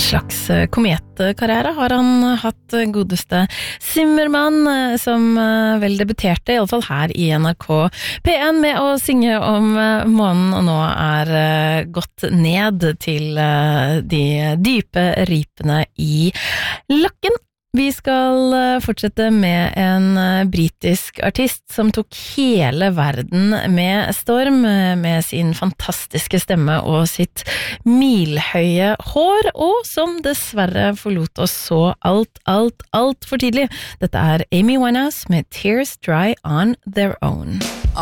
slags kometkarriere har han hatt godeste Zimmermann, som vel debuterte, I alle fall her I NRK P1, med å synge om månen, og nå gått ned til de dype ripene I lakken. Vi skal fortsette med en britisk artist som tok hele verden med storm med sin fantastiske stemme og sitt milhøye hår, og som dessverre forlot oss så alt for tidlig. Dette Amy Winehouse med Tears Dry on Their Own.